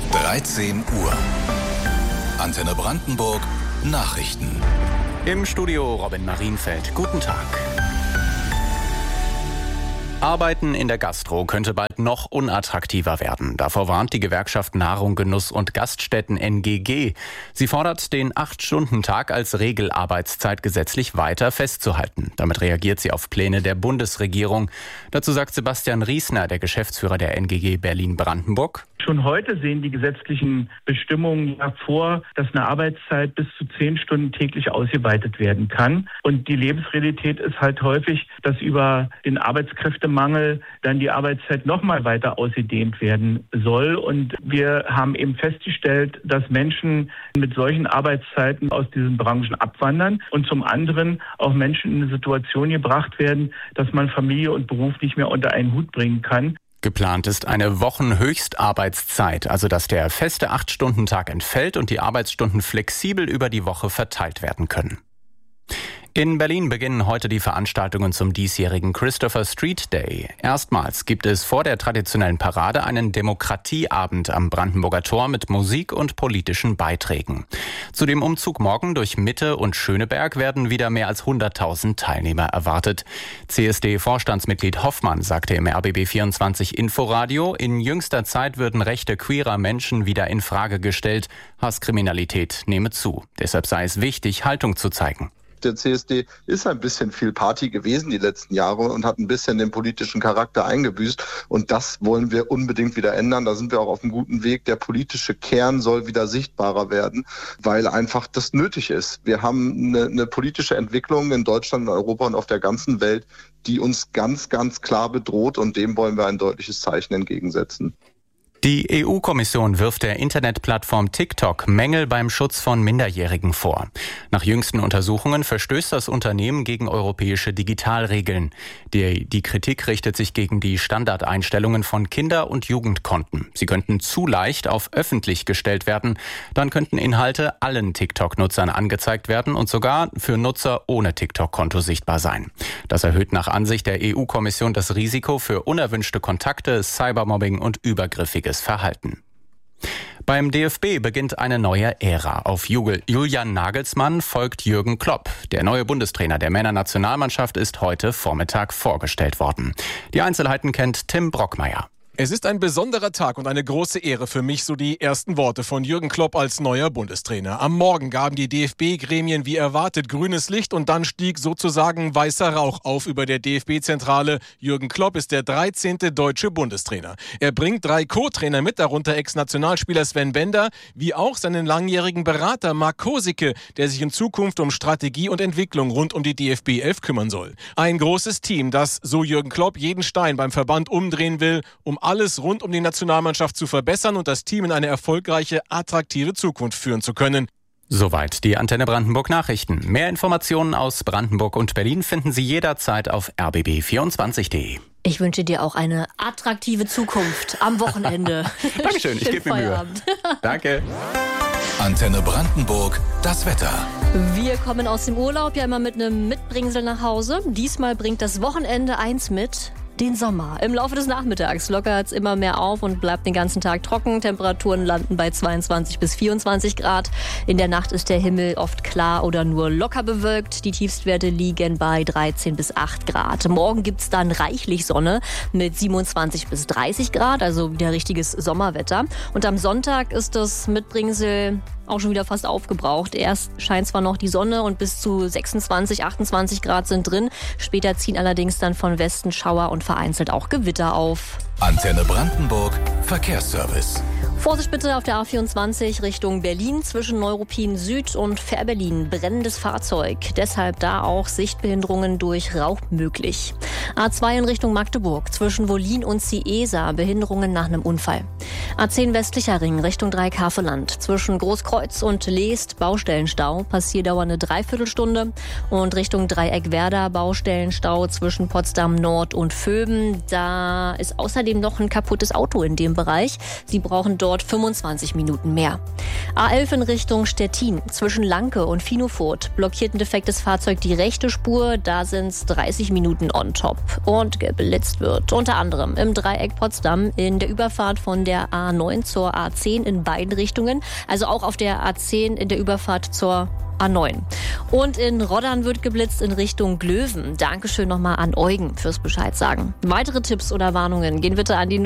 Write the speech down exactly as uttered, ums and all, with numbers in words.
dreizehn Uhr. Antenne Brandenburg Nachrichten. Im Studio Robin Marienfeld. Guten Tag. Arbeiten in der Gastro könnte bald noch unattraktiver werden. Davor warnt die Gewerkschaft Nahrung, Genuss und Gaststätten N G G. Sie fordert, den acht-Stunden-Tag als Regelarbeitszeit gesetzlich weiter festzuhalten. Damit reagiert sie auf Pläne der Bundesregierung. Dazu sagt Sebastian Riesner, der Geschäftsführer der N G G Berlin-Brandenburg. Schon heute sehen die gesetzlichen Bestimmungen ja vor, dass eine Arbeitszeit bis zu zehn Stunden täglich ausgeweitet werden kann. Und die Lebensrealität ist halt häufig, dass über den Arbeitskräftemangel dann die Arbeitszeit noch mal weiter ausgedehnt werden soll. Und wir haben eben festgestellt, dass Menschen mit solchen Arbeitszeiten aus diesen Branchen abwandern und zum anderen auch Menschen in eine Situation gebracht werden, dass man Familie und Beruf nicht mehr unter einen Hut bringen kann. Geplant ist eine Wochenhöchstarbeitszeit, also dass der feste acht-Stunden-Tag entfällt und die Arbeitsstunden flexibel über die Woche verteilt werden können. In Berlin beginnen heute die Veranstaltungen zum diesjährigen Christopher Street Day. Erstmals gibt es vor der traditionellen Parade einen Demokratieabend am Brandenburger Tor mit Musik und politischen Beiträgen. Zu dem Umzug morgen durch Mitte und Schöneberg werden wieder mehr als hunderttausend Teilnehmer erwartet. C S D-Vorstandsmitglied Hoffmann sagte im R B B vierundzwanzig Inforadio, in jüngster Zeit würden Rechte queerer Menschen wieder in Frage gestellt. Hasskriminalität nehme zu. Deshalb sei es wichtig, Haltung zu zeigen. Der C S D ist ein bisschen viel Party gewesen die letzten Jahre und hat ein bisschen den politischen Charakter eingebüßt. Und das wollen wir unbedingt wieder ändern. Da sind wir auch auf einem guten Weg. Der politische Kern soll wieder sichtbarer werden, weil einfach das nötig ist. Wir haben eine, eine politische Entwicklung in Deutschland, in Europa und auf der ganzen Welt, die uns ganz, ganz klar bedroht. Und dem wollen wir ein deutliches Zeichen entgegensetzen. Die E U-Kommission wirft der Internetplattform TikTok Mängel beim Schutz von Minderjährigen vor. Nach jüngsten Untersuchungen verstößt das Unternehmen gegen europäische Digitalregeln. Die, die Kritik richtet sich gegen die Standardeinstellungen von Kinder- und Jugendkonten. Sie könnten zu leicht auf öffentlich gestellt werden. Dann könnten Inhalte allen TikTok-Nutzern angezeigt werden und sogar für Nutzer ohne TikTok-Konto sichtbar sein. Das erhöht nach Ansicht der E U-Kommission das Risiko für unerwünschte Kontakte, Cybermobbing und übergriffige Verhalten. Beim D F B beginnt eine neue Ära. Auf Julian Nagelsmann folgt Jürgen Klopp. Der neue Bundestrainer der Männernationalmannschaft ist heute Vormittag vorgestellt worden. Die Einzelheiten kennt Tim Brockmeier. Es ist ein besonderer Tag und eine große Ehre für mich, so die ersten Worte von Jürgen Klopp als neuer Bundestrainer. Am Morgen gaben die D F B-Gremien wie erwartet grünes Licht und dann stieg sozusagen weißer Rauch auf über der D F B-Zentrale. Jürgen Klopp ist der dreizehnte deutsche Bundestrainer. Er bringt drei Co-Trainer mit, darunter Ex-Nationalspieler Sven Bender, wie auch seinen langjährigen Berater Marc Kosicke, der sich in Zukunft um Strategie und Entwicklung rund um die D F B elf kümmern soll. Ein großes Team, das, so Jürgen Klopp, jeden Stein beim Verband umdrehen will, um alles rund um die Nationalmannschaft zu verbessern und das Team in eine erfolgreiche, attraktive Zukunft führen zu können. Soweit die Antenne Brandenburg Nachrichten. Mehr Informationen aus Brandenburg und Berlin finden Sie jederzeit auf r b b vierundzwanzig punkt d e. Ich wünsche dir auch eine attraktive Zukunft am Wochenende. Dankeschön, ich gebe mir Mühe. Danke. Antenne Brandenburg, das Wetter. Wir kommen aus dem Urlaub ja immer mit einem Mitbringsel nach Hause. Diesmal bringt das Wochenende eins mit: den Sommer. Im Laufe des Nachmittags lockert es immer mehr auf und bleibt den ganzen Tag trocken. Temperaturen landen bei zweiundzwanzig bis vierundzwanzig Grad. In der Nacht ist der Himmel oft klar oder nur locker bewölkt. Die Tiefstwerte liegen bei dreizehn bis acht Grad. Morgen gibt es dann reichlich Sonne mit siebenundzwanzig bis dreißig Grad, also wieder richtiges Sommerwetter. Und am Sonntag ist das Mitbringsel auch schon wieder fast aufgebraucht. Erst scheint zwar noch die Sonne und bis zu sechsundzwanzig, achtundzwanzig Grad sind drin. Später ziehen allerdings dann von Westen Schauer und vereinzelt auch Gewitter auf. Antenne Brandenburg Verkehrsservice. Vorsicht bitte auf der A vierundzwanzig Richtung Berlin zwischen Neuruppin Süd und Fährberlin. Brennendes Fahrzeug. Deshalb da auch Sichtbehinderungen durch Rauch möglich. A zwei in Richtung Magdeburg zwischen Wollin und Ciesa. Behinderungen nach einem Unfall. A zehn westlicher Ring Richtung Dreikarfeland. Zwischen Großkreuz und Leest Baustellenstau. Passierdauer eine Dreiviertelstunde. Und Richtung Dreieck Werder Baustellenstau zwischen Potsdam Nord und Vöben. Da ist außerdem außerdem noch ein kaputtes Auto in dem Bereich. Sie brauchen dort fünfundzwanzig Minuten mehr. A elf in Richtung Stettin. Zwischen Lanke und Finofurt blockiert ein defektes Fahrzeug die rechte Spur. Da sind es dreißig Minuten on top. Und geblitzt wird unter anderem im Dreieck Potsdam in der Überfahrt von der A neun zur A zehn in beiden Richtungen. Also auch auf der A zehn in der Überfahrt zur A neun. Und in Roddern wird geblitzt in Richtung Glöwen. Dankeschön nochmal an Eugen fürs Bescheid sagen. Weitere Tipps oder Warnungen gehen bitte an die